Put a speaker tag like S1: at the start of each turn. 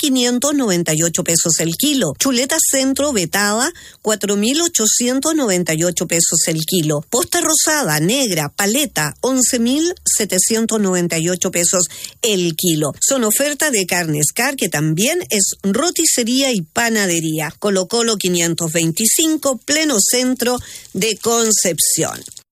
S1: 4.598 pesos el kilo. Chuleta centro vetada, 4.898 pesos el kilo. Posta rosada, negra, paleta, 11.798 pesos el kilo. Son oferta de Carnes Car, que también es roticería y panadería. Colo Colo 525, pleno centro de Concepción.